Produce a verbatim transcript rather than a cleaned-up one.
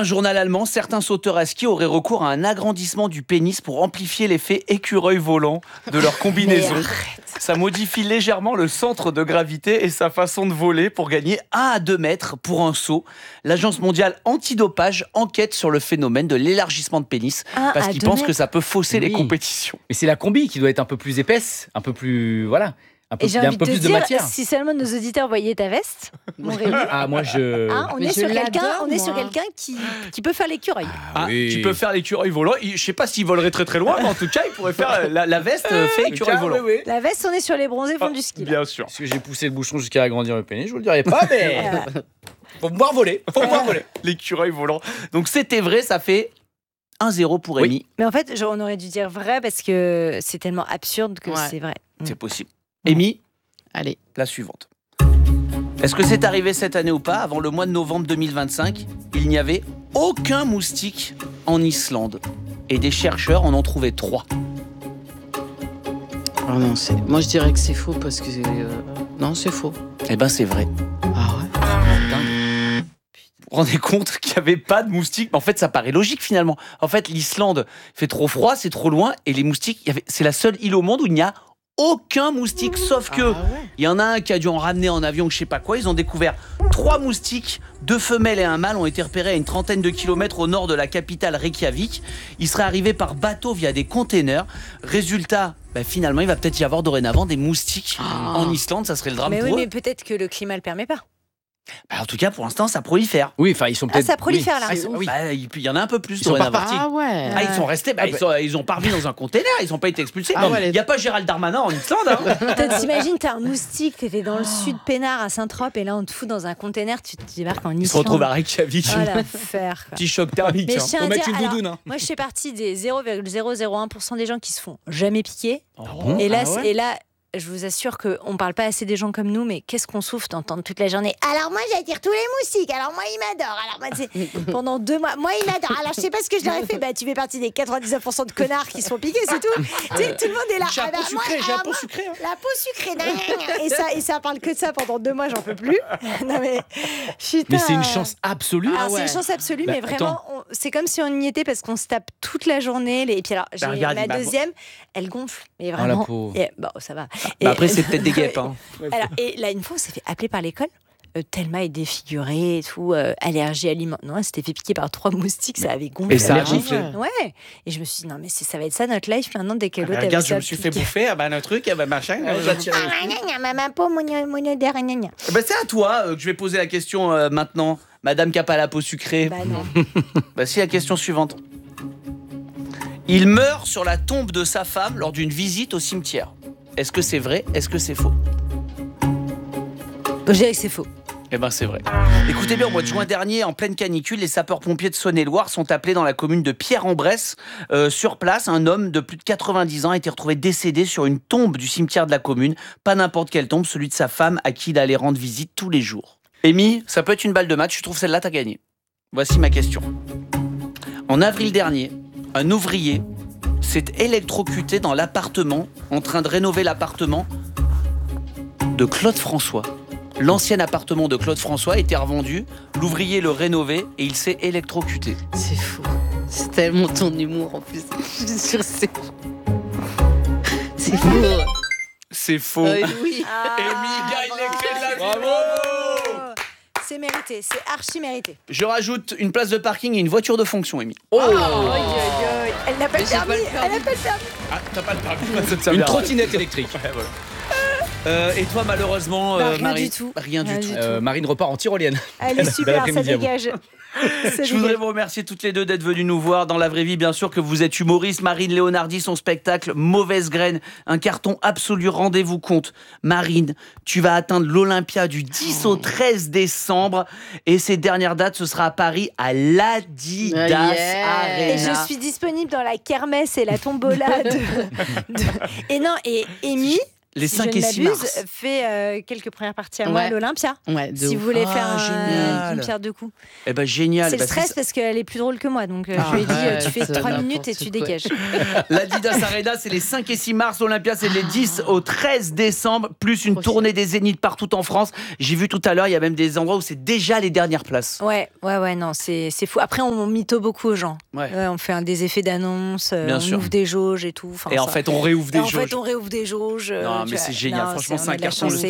un journal allemand, certains sauteurs à ski auraient recours à un agrandissement du pénis pour amplifier l'effet écureuil volant de leur combinaison. Ça modifie légèrement le centre de gravité et sa façon de voler pour gagner un à deux mètres pour un saut. L'Agence mondiale antidopage enquête sur le phénomène de l'élargissement de pénis un parce qu'ils pensent mètres. que ça peut fausser oui. les compétitions. Mais c'est la combi qui doit être un peu plus épaisse, un peu plus... Voilà. Un peu, et j'ai envie un peu de te plus dire, de matière. Si seulement nos auditeurs voyaient ta veste, mon Rémi. Ah, moi je. Hein, on, est sur quelqu'un, on est sur quelqu'un qui, qui peut faire l'écureuil. Ah, oui. Qui peut faire l'écureuil volant. Je ne sais pas s'il volerait très très loin, mais en tout cas, il pourrait faire la, la veste fait écureuil volant. Oui, oui. La veste, on est sur les bronzés font ah, du ski. Là. Bien sûr. Parce que j'ai poussé le bouchon jusqu'à agrandir le pénis, je vous le dirai pas, mais. Faut me voir voler. Faut me voir voler. L'écureuil volant. Donc c'était vrai, ça fait un zéro pour Amy. Oui. Mais en fait, genre, on aurait dû dire vrai parce que c'est tellement absurde que ouais. c'est vrai. C'est possible. Amy. Allez. La suivante. Est-ce que c'est arrivé cette année ou pas? Avant le mois de novembre deux mille vingt-cinq, il n'y avait aucun moustique en Islande. Et des chercheurs en ont trouvé trois. Oh non, c'est... Moi je dirais que c'est faux parce que... Euh... Non, c'est faux. Eh ben c'est vrai. Ah ouais. Dingue. Vous vous rendez compte qu'il n'y avait pas de moustiques? En fait, ça paraît logique finalement. En fait, l'Islande fait trop froid, c'est trop loin. Et les moustiques, il y avait... c'est la seule île au monde où il n'y a aucun moustique, sauf que il ah ouais. y en a un qui a dû en ramener en avion, je sais pas quoi. Ils ont découvert trois moustiques, deux femelles et un mâle ont été repérés à une trentaine de kilomètres au nord de la capitale Reykjavik. Ils seraient arrivés par bateau via des containers. Résultat, bah finalement, il va peut-être y avoir dorénavant des moustiques oh. en Islande. Ça serait le drame mais pour oui, eux. Mais peut-être que le climat le permet pas. Bah en tout cas, pour l'instant, ça prolifère. Oui, enfin, ils sont peut-être. Ah, ça prolifère là. Ah, ils sont... oui. Bah, il y en a un peu plus. Ils sont pas partis. Ah ouais. Ah, ils sont restés. Bah, ah, ils, sont, ils ont parvi dans un container. Ils n'ont pas été expulsés. Il ah, ouais, n'y a pas Gérald Darmanin en Islande. Hein. T'imagines, t'as un moustique, t'étais dans le oh. sud peinard à Saint-Trope et là on te fout dans un container, tu te débarques en Islande. Ils se retrouvent à Reykjavik. Oh l'affaire. Petit choc thermique. Mais hein. je Faut mettre une alors, doudoune. Hein. Moi, je fais partie des zéro virgule zéro zéro un pour cent des gens qui se font jamais piquer. Ah bon et là, ah ouais et là. Je vous assure qu'on ne parle pas assez des gens comme nous, mais qu'est-ce qu'on souffre d'entendre toute la journée. Alors moi, j'attire tous les moustiques. Alors moi, ils m'adorent. Alors moi, c'est... pendant deux mois, moi, ils m'adorent. Alors je sais pas ce que je leur ai fait. Bah, tu fais partie des quatre-vingt-dix-neuf pour cent de connards qui se font piquer, c'est tout. Tu sais, tout le monde est là. J'ai un ah, pot bah, sucré, moi, j'ai un ah, pot moi, sucré. Hein. La peau sucrée. Et ça, et ça parle que de ça pendant deux mois, j'en peux plus. Non mais, putain. Mais c'est une chance absolue. Alors, ah ouais. C'est une chance absolue, bah, mais vraiment, on... c'est comme si on y était parce qu'on se tape toute la journée. Les... Et puis alors, j'ai bah, regarde, ma bah, deuxième, elle gonfle. Mais vraiment. Oh, la pauvre. Et... Bon, ça va. Et... Bah, après, c'est peut-être des guêpes. Hein. Alors, et là, une fois, on s'est fait appeler par l'école. Euh, Thelma est défigurée et tout, euh, allergie alimentaire. Non, elle s'était fait piquer par trois moustiques, ça avait gonflé. Et ça a gonflé. Ouais. Et je me suis dit, non, mais ça va être ça notre life maintenant dès que l'autre. Ah, regarde, je me suis fait bouffer, ah bah, un truc, ah bah, machin. Ah, ah, ma peau, mon odeur, gna. Bah, c'est à toi euh, que je vais poser la question euh, maintenant, madame qui n'a pas la peau sucrée. Bah, non. Bah, si, la question suivante. Il meurt sur la tombe de sa femme lors d'une visite au cimetière. Est-ce que c'est vrai? Est-ce que c'est faux? Je dirais que c'est faux. Eh ben c'est vrai. Écoutez bien, au mois de juin dernier, en pleine canicule, les sapeurs-pompiers de Saône-et-Loire sont appelés dans la commune de Pierre-en-Bresse. Euh, sur place, un homme de plus de quatre-vingt-dix ans a été retrouvé décédé sur une tombe du cimetière de la commune. Pas n'importe quelle tombe, celui de sa femme à qui il allait rendre visite tous les jours. Amy, ça peut être une balle de match, je trouve celle-là, t'as gagné. Voici ma question. En avril dernier, un ouvrier s'est électrocuté dans l'appartement, en train de rénover l'appartement de Claude François. L'ancien appartement de Claude François était revendu, l'ouvrier le rénovait et il s'est électrocuté. C'est fou. C'est tellement ton humour en plus. Je suis sûre que c'est faux. C'est faux. C'est faux. Euh, oui. Ah, Amy gagne les clés de la vie. Bravo. C'est mérité, c'est archi mérité. Je rajoute une place de parking et une voiture de fonction, Amy. Oh, oh, oh, oh. Elle n'a pas le permis. Elle n'a pas le permis. Ah, t'as pas le permis. Une trottinette électrique. Ouais, voilà. Euh, et toi, malheureusement, bah, euh, rien Marie, du tout. Rien, rien du tout. Euh, Marine repart en tyrolienne. Elle est super, ça dégage. Je voudrais vous remercier toutes les deux d'être venues nous voir. Dans la vraie vie, bien sûr, que vous êtes humoriste. Marine Léonardi, son spectacle Mauvaise Graine, un carton absolu. Rendez-vous compte, Marine, tu vas atteindre l'Olympia du dix au treize décembre. Et ces dernières dates, ce sera à Paris, à l'Adidas yeah. Arena. Et je suis disponible dans la kermesse et la tombola de... de... Et non, et Amy... Les si cinq je et ne six m'abuse, mars. fait euh, quelques premières parties à moi Ouais. à l'Olympia. Ouais, de Si ouf. vous voulez Ah, faire un- génial. une pierre deux coups. Eh ben génial. C'est Bah, le stress parce qu'elle est plus drôle que moi. Donc euh, Ah, je lui ai dit, euh, tu arrête, fais trois n'importe minutes et tu quoi. dégages. L'Adidas Arena, c'est les cinq et six mars. L'Olympia, c'est les dix au treize décembre. Plus une tournée des Zéniths partout en France. J'ai vu tout à l'heure, il y a même des endroits où c'est déjà les dernières places. Ouais, ouais, ouais, non, c'est c'est fou. Après, on mytho beaucoup aux gens. Ouais. Ouais, on fait un, des effets d'annonce, euh, Bien on sûr. ouvre des jauges et tout. Enfin, Et en ça- fait, on réouvre Et des en jauges. fait, on réouvre des jauges. euh, Non, tu mais vois. c'est génial. Non, Franchement, c'est- c'est on un a de la carton. Le chance. C'est